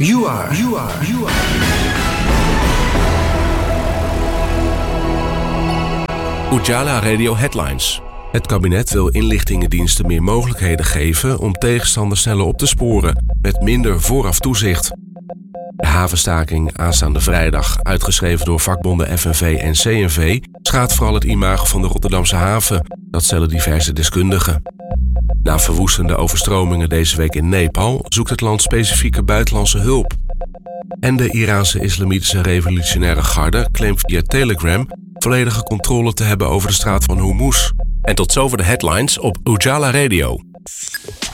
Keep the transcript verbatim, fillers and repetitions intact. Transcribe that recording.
You are, you are, you are. Ujala Radio Headlines. Het kabinet wil inlichtingendiensten meer mogelijkheden geven om tegenstanders sneller op te sporen, met minder vooraf toezicht. De havenstaking aanstaande vrijdag, uitgeschreven door vakbonden F N V en C N V, schaadt vooral het imago van de Rotterdamse haven. Dat stellen diverse deskundigen. Na verwoestende overstromingen deze week in Nepal zoekt het land specifieke buitenlandse hulp. En de Iraanse Islamitische Revolutionaire Garde claimt via Telegram volledige controle te hebben over de straat van Hormuz. En tot zover de headlines op Ujala Radio.